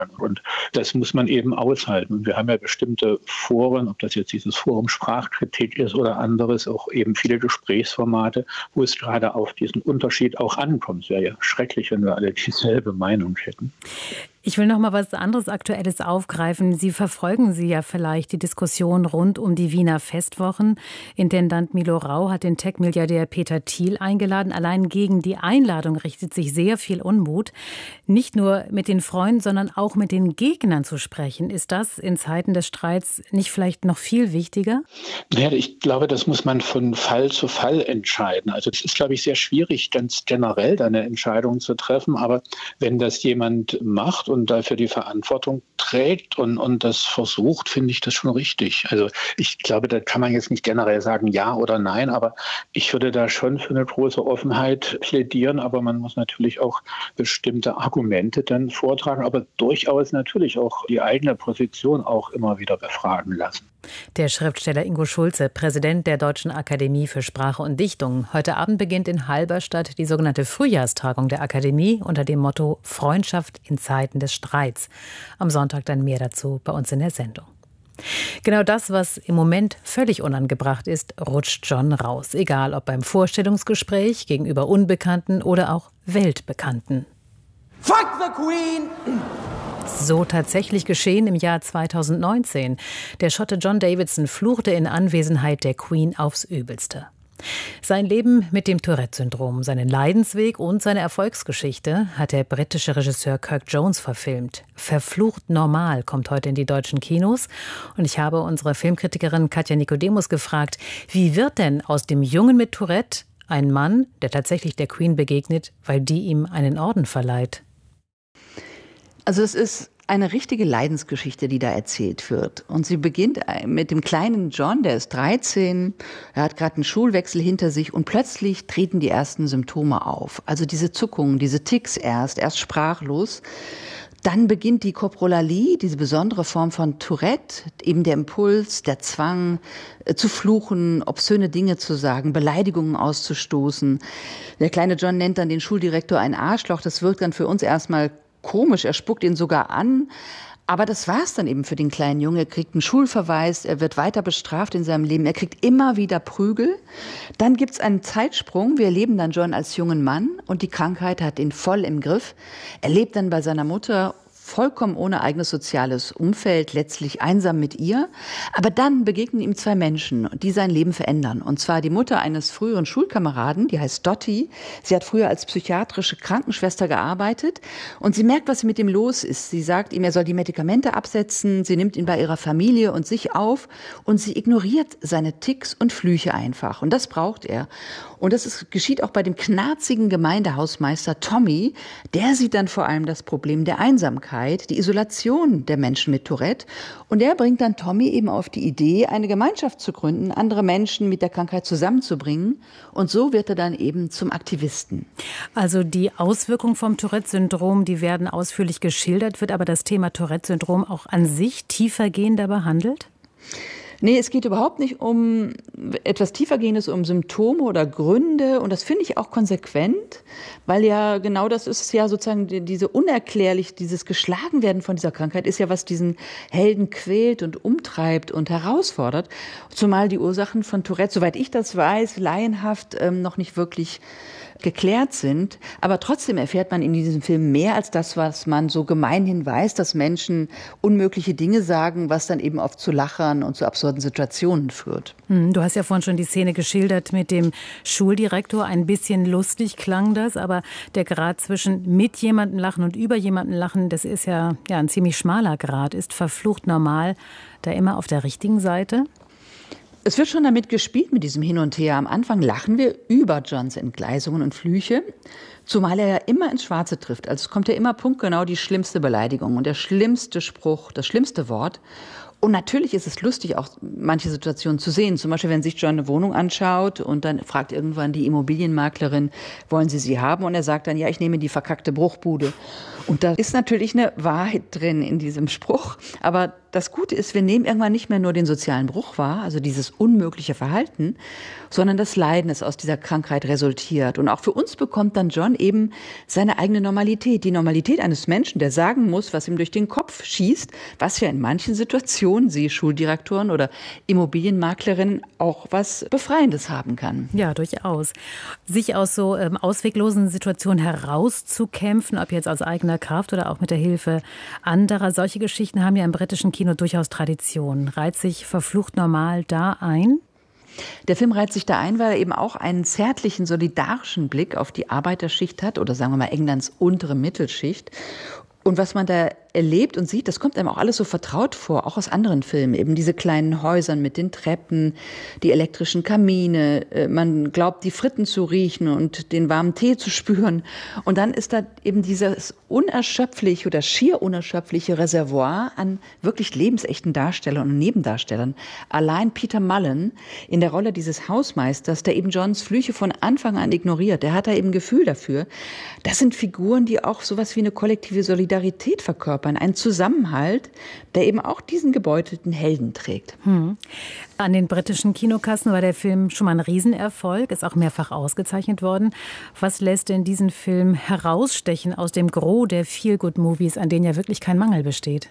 Und das muss man eben aushalten. Und wir haben ja bestimmte Foren, ob das jetzt dieses Forum Sprachkritik ist oder anderes, auch eben viele Gesprächsformate, wo es gerade auf diesen Unterschied auch ankommt. Es wäre ja schrecklich, wenn wir alle dieselbe Meinung hätten. Ich will noch mal was anderes Aktuelles aufgreifen. Sie verfolgen ja vielleicht die Diskussion rund um die Wiener Festwochen. Intendant Milo Rau hat den Tech-Milliardär Peter Thiel eingeladen. Allein gegen die Einladung richtet sich sehr viel Unmut. Nicht nur mit den Freunden, sondern auch mit den Gegnern zu sprechen. Ist das in Zeiten des Streits nicht vielleicht noch viel wichtiger? Ja, ich glaube, das muss man von Fall zu Fall entscheiden. Also es ist, glaube ich, sehr schwierig, ganz generell da eine Entscheidung zu treffen. Aber wenn das jemand macht und dafür die Verantwortung trägt und das versucht, finde ich das schon richtig. Also ich glaube, da kann man jetzt nicht generell sagen ja oder nein, aber ich würde da schon für eine große Offenheit plädieren, aber man muss natürlich auch bestimmte Argumente dann vortragen, aber durchaus natürlich auch die eigene Position auch immer wieder befragen lassen. Der Schriftsteller Ingo Schulze, Präsident der Deutschen Akademie für Sprache und Dichtung. Heute Abend beginnt in Halberstadt die sogenannte Frühjahrstagung der Akademie unter dem Motto Freundschaft in Zeiten des Streits. Am Sonntag dann mehr dazu bei uns in der Sendung. Genau das, was im Moment völlig unangebracht ist, rutscht John raus. Egal ob beim Vorstellungsgespräch gegenüber Unbekannten oder auch Weltbekannten. Fuck the Queen! So tatsächlich geschehen im Jahr 2019. Der Schotte John Davidson fluchte in Anwesenheit der Queen aufs Übelste. Sein Leben mit dem Tourette-Syndrom, seinen Leidensweg und seine Erfolgsgeschichte hat der britische Regisseur Kirk Jones verfilmt. Verflucht normal kommt heute in die deutschen Kinos. Und ich habe unsere Filmkritikerin Katja Nikodemus gefragt, wie wird denn aus dem Jungen mit Tourette ein Mann, der tatsächlich der Queen begegnet, weil die ihm einen Orden verleiht? Also es ist eine richtige Leidensgeschichte, die da erzählt wird. Und sie beginnt mit dem kleinen John, der ist 13, er hat gerade einen Schulwechsel hinter sich und plötzlich treten die ersten Symptome auf. Also diese Zuckungen, diese Tics erst sprachlos. Dann beginnt die Koprolalie, diese besondere Form von Tourette, eben der Impuls, der Zwang zu fluchen, obszöne Dinge zu sagen, Beleidigungen auszustoßen. Der kleine John nennt dann den Schuldirektor ein Arschloch. Das wirkt dann für uns erstmal komisch, er spuckt ihn sogar an. Aber das war's dann eben für den kleinen Jungen. Er kriegt einen Schulverweis, er wird weiter bestraft in seinem Leben, er kriegt immer wieder Prügel. Dann gibt's einen Zeitsprung. Wir erleben dann John als jungen Mann und die Krankheit hat ihn voll im Griff. Er lebt dann bei seiner Mutter, vollkommen ohne eigenes soziales Umfeld, letztlich einsam mit ihr. Aber dann begegnen ihm zwei Menschen, die sein Leben verändern. Und zwar die Mutter eines früheren Schulkameraden, die heißt Dottie. Sie hat früher als psychiatrische Krankenschwester gearbeitet und sie merkt, was mit ihm los ist. Sie sagt ihm, er soll die Medikamente absetzen. Sie nimmt ihn bei ihrer Familie und sich auf und sie ignoriert seine Tics und Flüche einfach. Und das braucht er. Und das geschieht auch bei dem knarzigen Gemeindehausmeister Tommy. Der sieht dann vor allem das Problem der Einsamkeit, die Isolation der Menschen mit Tourette. Und der bringt dann Tommy eben auf die Idee, eine Gemeinschaft zu gründen, andere Menschen mit der Krankheit zusammenzubringen. Und so wird er dann eben zum Aktivisten. Also die Auswirkungen vom Tourette-Syndrom, die werden ausführlich geschildert. Wird aber das Thema Tourette-Syndrom auch an sich tiefergehender behandelt? Nee, es geht überhaupt nicht um etwas Tiefergehendes, um Symptome oder Gründe. Und das finde ich auch konsequent, weil ja genau das ist ja sozusagen diese unerklärlich, dieses Geschlagenwerden von dieser Krankheit ist ja, was diesen Helden quält und umtreibt und herausfordert. Zumal die Ursachen von Tourette, soweit ich das weiß, laienhaft noch nicht wirklich geklärt sind. Aber trotzdem erfährt man in diesem Film mehr als das, was man so gemeinhin weiß, dass Menschen unmögliche Dinge sagen, was dann eben oft zu Lachern und zu absurden Situationen führt. Du hast ja vorhin schon die Szene geschildert mit dem Schuldirektor. Ein bisschen lustig klang das, aber der Grad zwischen mit jemandem lachen und über jemanden lachen, das ist ja ein ziemlich schmaler Grad. Ist verflucht normal da immer auf der richtigen Seite? Es wird schon damit gespielt, mit diesem Hin und Her. Am Anfang lachen wir über Johns Entgleisungen und Flüche, zumal er ja immer ins Schwarze trifft. Also es kommt ja immer punktgenau die schlimmste Beleidigung und der schlimmste Spruch, das schlimmste Wort. Und natürlich ist es lustig, auch manche Situationen zu sehen. Zum Beispiel, wenn sich John eine Wohnung anschaut und dann fragt irgendwann die Immobilienmaklerin, wollen Sie sie haben? Und er sagt dann, ja, ich nehme die verkackte Bruchbude. Und da ist natürlich eine Wahrheit drin in diesem Spruch. Aber das Gute ist, wir nehmen irgendwann nicht mehr nur den sozialen Bruch wahr, also dieses unmögliche Verhalten, sondern das Leiden, das aus dieser Krankheit resultiert. Und auch für uns bekommt dann John eben seine eigene Normalität. Die Normalität eines Menschen, der sagen muss, was ihm durch den Kopf schießt, was ja in manchen Situationen, Sie Schuldirektoren oder Immobilienmaklerinnen, auch was Befreiendes haben kann. Ja, durchaus. Sich aus so ausweglosen Situationen herauszukämpfen, ob jetzt aus eigener Kraft oder auch mit der Hilfe anderer. Solche Geschichten haben ja im britischen Kino durchaus Tradition. Reiht sich Verflucht normal da ein? Der Film reiht sich da ein, weil er eben auch einen zärtlichen, solidarischen Blick auf die Arbeiterschicht hat oder sagen wir mal Englands untere Mittelschicht. Und was man da erlebt und sieht, das kommt einem auch alles so vertraut vor, auch aus anderen Filmen. Eben diese kleinen Häusern mit den Treppen, die elektrischen Kamine, man glaubt, die Fritten zu riechen und den warmen Tee zu spüren. Und dann ist da eben dieses unerschöpfliche oder schier unerschöpfliche Reservoir an wirklich lebensechten Darstellern und Nebendarstellern. Allein Peter Mullen in der Rolle dieses Hausmeisters, der eben Johns Flüche von Anfang an ignoriert, der hat da eben Gefühl dafür. Das sind Figuren, die auch sowas wie eine kollektive Solidarität verkörpern. Ein Zusammenhalt, der eben auch diesen gebeutelten Helden trägt. An den britischen Kinokassen war der Film schon mal ein Riesenerfolg, ist auch mehrfach ausgezeichnet worden. Was lässt denn diesen Film herausstechen aus dem Gros der Feel-Good-Movies, an denen ja wirklich kein Mangel besteht?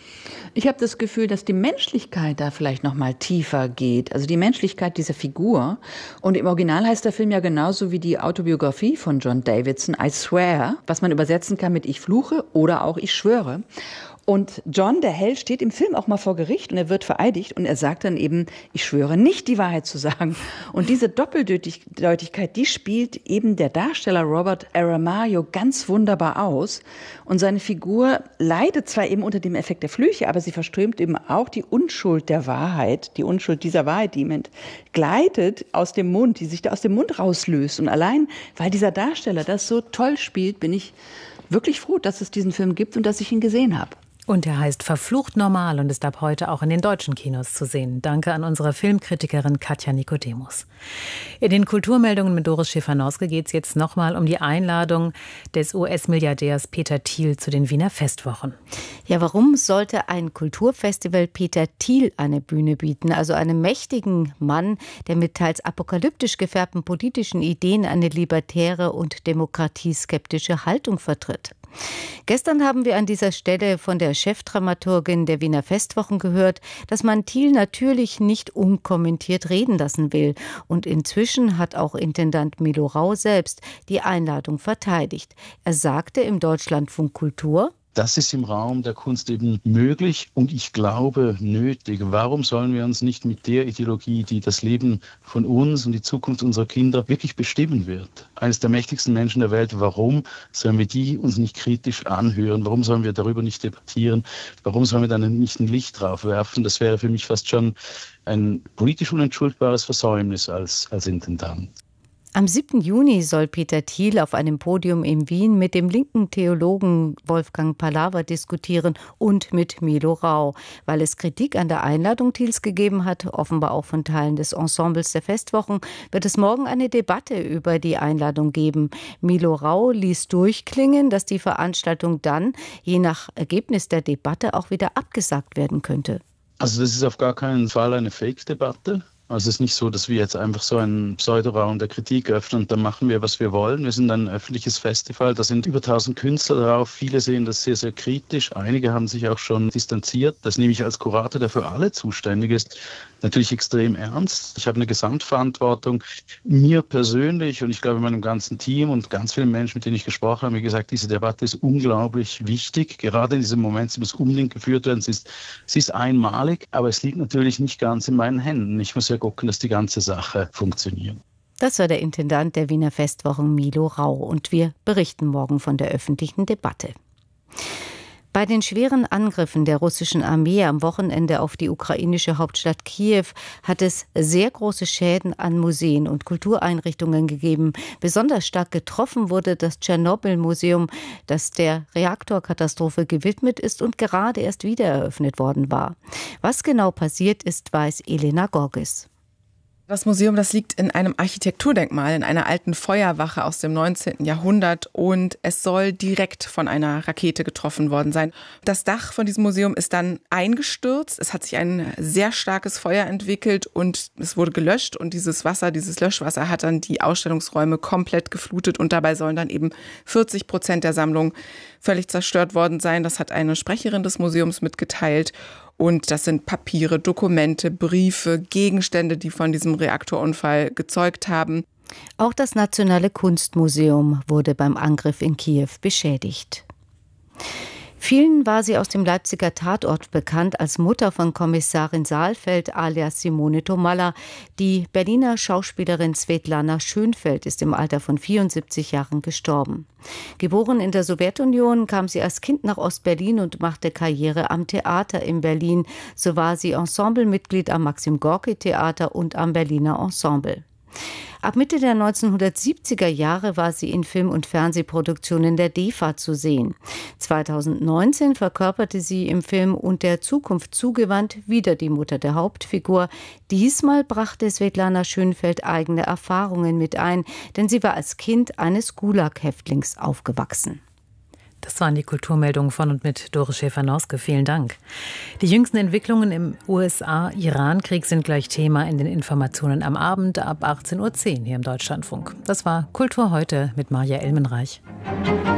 Ich habe das Gefühl, dass die Menschlichkeit da vielleicht noch mal tiefer geht. Also die Menschlichkeit dieser Figur. Und im Original heißt der Film ja genauso wie die Autobiografie von John Davidson, I Swear, was man übersetzen kann mit Ich fluche oder auch Ich schwöre. Und John, der Held, steht im Film auch mal vor Gericht und er wird vereidigt und er sagt dann eben, ich schwöre nicht die Wahrheit zu sagen. Und diese Doppeldeutigkeit, die spielt eben der Darsteller Robert Aramayo ganz wunderbar aus. Und seine Figur leidet zwar eben unter dem Effekt der Flüche, aber sie verströmt eben auch die Unschuld der Wahrheit, die Unschuld dieser Wahrheit, die ihm entgleitet aus dem Mund, die sich da aus dem Mund rauslöst. Und allein, weil dieser Darsteller das so toll spielt, bin ich wirklich froh, dass es diesen Film gibt und dass ich ihn gesehen habe. Und er heißt Verflucht normal und ist ab heute auch in den deutschen Kinos zu sehen. Danke an unsere Filmkritikerin Katja Nikodemus. In den Kulturmeldungen mit Doris Schäfer-Noske geht es jetzt nochmal um die Einladung des US-Milliardärs Peter Thiel zu den Wiener Festwochen. Ja, warum sollte ein Kulturfestival Peter Thiel eine Bühne bieten? Also einem mächtigen Mann, der mit teils apokalyptisch gefärbten politischen Ideen eine libertäre und demokratieskeptische Haltung vertritt. Gestern haben wir an dieser Stelle von der Chefdramaturgin der Wiener Festwochen gehört, dass man Thiel natürlich nicht unkommentiert reden lassen will. Und inzwischen hat auch Intendant Milo Rau selbst die Einladung verteidigt. Er sagte im Deutschlandfunk Kultur: Das ist im Raum der Kunst eben möglich und ich glaube nötig. Warum sollen wir uns nicht mit der Ideologie, die das Leben von uns und die Zukunft unserer Kinder wirklich bestimmen wird? Eines der mächtigsten Menschen der Welt, warum sollen wir die uns nicht kritisch anhören? Warum sollen wir darüber nicht debattieren? Warum sollen wir dann nicht ein Licht drauf werfen? Das wäre für mich fast schon ein politisch unentschuldbares Versäumnis als Intendant. Am 7. Juni soll Peter Thiel auf einem Podium in Wien mit dem linken Theologen Wolfgang Palaver diskutieren und mit Milo Rau. Weil es Kritik an der Einladung Thiels gegeben hat, offenbar auch von Teilen des Ensembles der Festwochen, wird es morgen eine Debatte über die Einladung geben. Milo Rau ließ durchklingen, dass die Veranstaltung dann, je nach Ergebnis der Debatte, auch wieder abgesagt werden könnte. Also das ist auf gar keinen Fall eine Fake-Debatte. Also es ist nicht so, dass wir jetzt einfach so einen Pseudoraum der Kritik öffnen und dann machen wir, was wir wollen. Wir sind ein öffentliches Festival, da sind über 1000 Künstler drauf. Viele sehen das sehr, sehr kritisch. Einige haben sich auch schon distanziert. Das nehme ich als Kurator, der für alle zuständig ist, natürlich extrem ernst. Ich habe eine Gesamtverantwortung. Mir persönlich und ich glaube meinem ganzen Team und ganz vielen Menschen, mit denen ich gesprochen habe, haben gesagt, diese Debatte ist unglaublich wichtig. Gerade in diesem Moment, sie muss unbedingt geführt werden. Sie ist einmalig, aber es liegt natürlich nicht ganz in meinen Händen. Ich muss ja gucken, dass die ganze Sache funktioniert. Das war der Intendant der Wiener Festwochen Milo Rau und wir berichten morgen von der öffentlichen Debatte. Bei den schweren Angriffen der russischen Armee am Wochenende auf die ukrainische Hauptstadt Kiew hat es sehr große Schäden an Museen und Kultureinrichtungen gegeben. Besonders stark getroffen wurde das Tschernobyl-Museum, das der Reaktorkatastrophe gewidmet ist und gerade erst wieder eröffnet worden war. Was genau passiert ist, weiß Elena Gorges. Das Museum, das liegt in einem Architekturdenkmal, in einer alten Feuerwache aus dem 19. Jahrhundert und es soll direkt von einer Rakete getroffen worden sein. Das Dach von diesem Museum ist dann eingestürzt. Es hat sich ein sehr starkes Feuer entwickelt und es wurde gelöscht und dieses Löschwasser hat dann die Ausstellungsräume komplett geflutet und dabei sollen dann eben 40% der Sammlung völlig zerstört worden sein. Das hat eine Sprecherin des Museums mitgeteilt. Und das sind Papiere, Dokumente, Briefe, Gegenstände, die von diesem Reaktorunfall gezeugt haben. Auch das Nationale Kunstmuseum wurde beim Angriff in Kiew beschädigt. Vielen war sie aus dem Leipziger Tatort bekannt als Mutter von Kommissarin Saalfeld alias Simone Tomalla. Die Berliner Schauspielerin Svetlana Schönfeld ist im Alter von 74 Jahren gestorben. Geboren in der Sowjetunion, kam sie als Kind nach Ostberlin und machte Karriere am Theater in Berlin. So war sie Ensemblemitglied am Maxim-Gorki-Theater und am Berliner Ensemble. Ab Mitte der 1970er Jahre war sie in Film- und Fernsehproduktionen der DEFA zu sehen. 2019 verkörperte sie im Film Und der Zukunft zugewandt wieder die Mutter der Hauptfigur. Diesmal brachte Svetlana Schönfeld eigene Erfahrungen mit ein, denn sie war als Kind eines Gulag-Häftlings aufgewachsen. Das waren die Kulturmeldungen von und mit Doris Schäfer-Noske. Vielen Dank. Die jüngsten Entwicklungen im USA-Iran-Krieg sind gleich Thema in den Informationen am Abend ab 18:10 Uhr hier im Deutschlandfunk. Das war Kultur heute mit Maja Elmenreich.